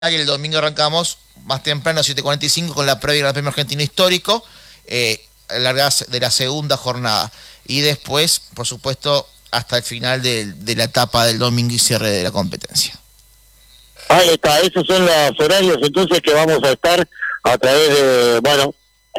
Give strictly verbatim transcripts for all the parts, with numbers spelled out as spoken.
y el domingo arrancamos más temprano, siete cuarenta y cinco, con la previa del Gran Premio Argentino Histórico, eh, largada de la segunda jornada. Y después, por supuesto, hasta el final de, de la etapa del domingo y cierre de la competencia. Ahí está, esos son los horarios entonces que vamos a estar a través de, bueno,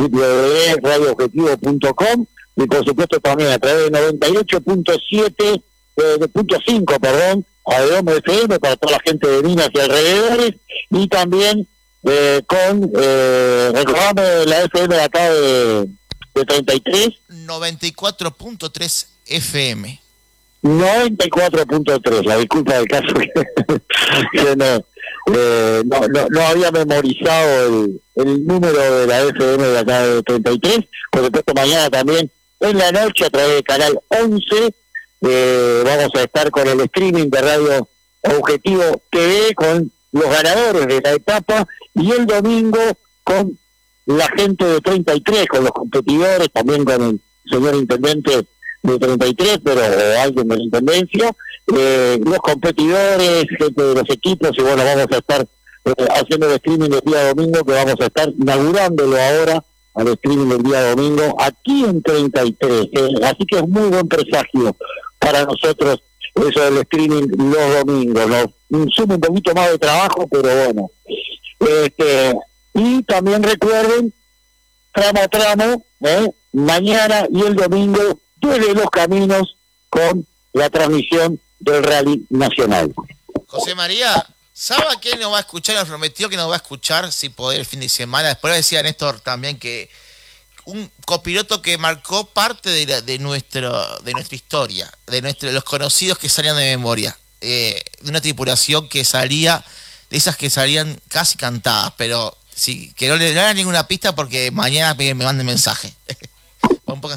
radio objetivo punto com y por supuesto también a través de noventa y ocho punto siete, eh, de punto cinco, perdón, a D O M F M para toda la gente de Minas y alrededores, y también eh, con, eh, recordame la F M de acá de, de treinta y tres. noventa y cuatro punto tres F M. noventa y cuatro punto tres, la disculpa del caso que, que no, eh, no, no, no había memorizado el, el número de la F M de acá de treinta y tres. Por supuesto mañana también en la noche a través del canal once eh, vamos a estar con el streaming de Radio Objetivo T V con los ganadores de la etapa, y el domingo con la gente de treinta y tres, con los competidores, también con el señor intendente de treinta y tres, pero eh, alguien de la intendencia, eh, los competidores, gente de los equipos, y bueno, vamos a estar eh, haciendo el streaming el día domingo, que vamos a estar inaugurándolo ahora, al streaming del día domingo, aquí en treinta y tres, eh, así que es muy buen presagio para nosotros eso del streaming los domingos, nos suma un poquito más de trabajo, pero bueno, este, y también recuerden, tramo a tramo, eh, mañana y el domingo, desde Los Caminos, con la transmisión del Rally Nacional. José María, ¿sabe a quién nos va a escuchar? Nos prometió que nos va a escuchar, si poder, el fin de semana. Después decía Néstor también que un copiloto que marcó parte de, la, de, nuestro, de nuestra historia, de nuestro, los conocidos que salían de memoria, eh, de una tripulación que salía, de esas que salían casi cantadas, pero sí, que no le dan ninguna pista porque mañana me, me manden mensaje. Un poco...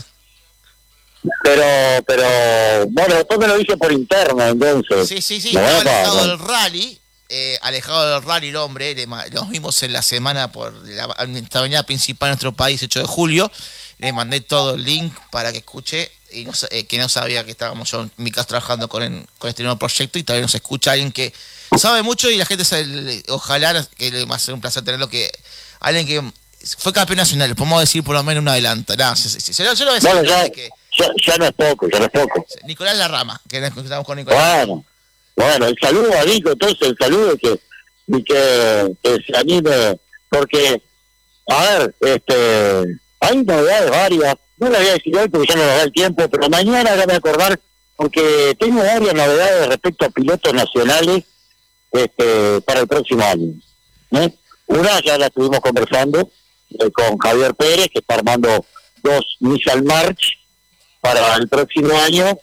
Pero, pero, bueno, después me lo dice por interno, entonces. Sí, sí, sí, estaba alejado del rally, eh, alejado del rally el hombre, le, los vimos en la semana por la, la avenida principal de nuestro país, ocho de julio, le mandé todo el link para que escuche, y no, eh, que no sabía que estábamos yo en mi casa trabajando con, el, con este nuevo proyecto, y también nos escucha alguien que sabe mucho, y la gente sabe, ojalá, que le va a ser un placer tenerlo, que alguien que fue campeón nacional, podemos decir por lo menos un adelanto, nada, se, se, se, se, yo lo voy a decir, bueno, ya, que Ya, ya no es poco, ya no es poco. Nicolás Larrama, que nos escuchamos con Nicolás. Bueno, bueno, el saludo a Nico, entonces el saludo que, y que, que se anime, porque, a ver, este, hay novedades varias, no las voy a decir hoy porque ya no nos da el tiempo, pero mañana voy a acordar, porque tengo varias novedades respecto a pilotos nacionales este, para el próximo año. ¿eh? Una ya la estuvimos conversando eh, con Javier Pérez, que está armando dos Nissan March para el próximo año,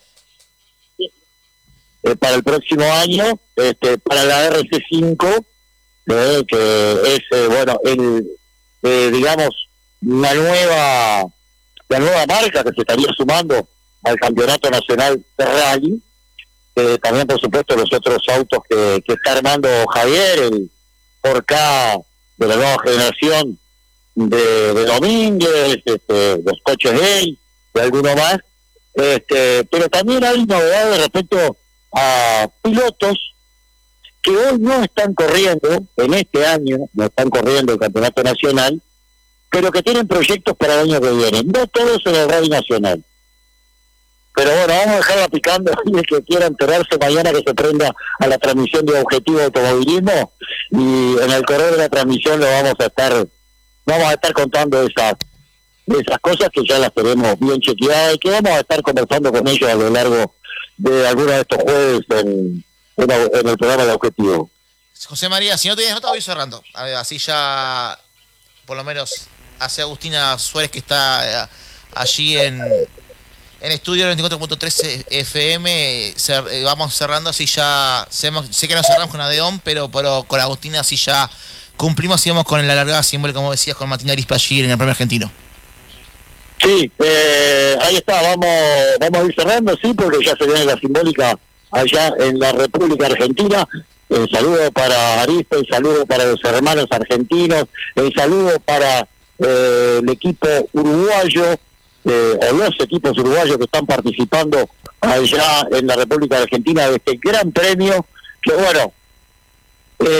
eh, para el próximo año, este, para la R C cinco, eh, que es, eh, bueno, el, eh, digamos, una nueva, la nueva marca que se estaría sumando al Campeonato Nacional de Rally, eh, también, por supuesto, los otros autos que, que está armando Javier, el cuatro K de la nueva generación de, de Domínguez, este, los coches de él, y alguno más. Este, pero también hay novedades respecto a pilotos que hoy no están corriendo, en este año no están corriendo el Campeonato Nacional, pero que tienen proyectos para el año que viene, no todos en el Rally Nacional. Pero bueno, vamos a dejarla picando, y el que quiera enterarse mañana que se prenda a la transmisión de Objetivo Automovilismo, y en el correo de la transmisión lo vamos a estar, vamos a estar contando esas de esas cosas que ya las tenemos bien chequeadas y que vamos a estar conversando con ellos a lo largo de algunos de estos jueves en, en, en el programa de Objetivo. José María, si no tienes nota voy cerrando. A ver, así ya, por lo menos, hace Agustina Suárez, que está eh, allí en, en estudio noventa y cuatro punto tres F M, cer, eh, vamos cerrando, así ya, sé, sé que no cerramos con Adeón, pero, pero con Agustina así ya cumplimos y vamos con la largada simbólica, como decías, con Martín Arispe allí en el Premio Argentino. Sí, eh, ahí está, vamos vamos a ir cerrando, sí, porque ya se viene la simbólica allá en la República Argentina. El saludo para Arispe, el saludo para los hermanos argentinos, el saludo para eh, el equipo uruguayo, eh, o los equipos uruguayos que están participando allá en la República Argentina de este gran premio, que bueno,